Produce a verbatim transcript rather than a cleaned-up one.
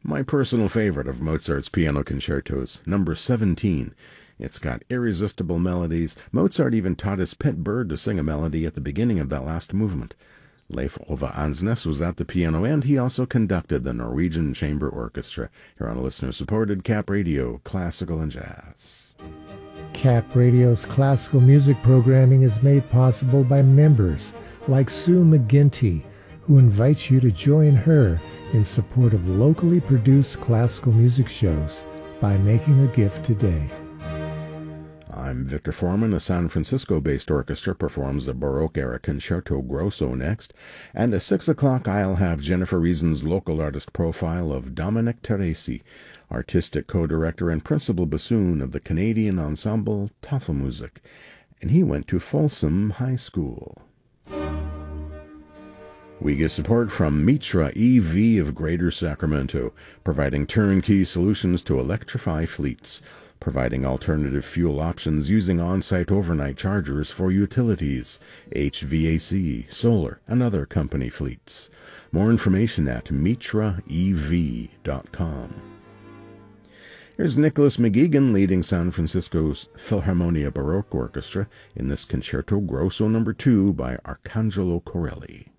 My personal favorite of Mozart's piano concertos, number seventeen. It's got irresistible melodies. Mozart even taught his pet bird to sing a melody at the beginning of that last movement. Leif Ove Ansnes was at the piano, and he also conducted the Norwegian Chamber Orchestra. Here on listener-supported Cap Radio, Classical and Jazz. Cap Radio's classical music programming is made possible by members like Sue McGinty, who invites you to join her in support of locally produced classical music shows by making a gift today. I'm Victor Foreman. A San Francisco-based orchestra performs the Baroque-era Concerto Grosso next, and at six o'clock I'll have Jennifer Reason's local artist profile of Dominic Teresi, artistic co-director and principal bassoon of the Canadian ensemble Tafelmusik, and he went to Folsom High School. We get support from Mitra E V of Greater Sacramento, providing turnkey solutions to electrify fleets, providing alternative fuel options using on-site overnight chargers for utilities, H V A C, solar, and other company fleets. More information at mitra e v dot com. Here's Nicholas McGeegan leading San Francisco's Philharmonia Baroque Orchestra in this Concerto Grosso number two by Arcangelo Corelli.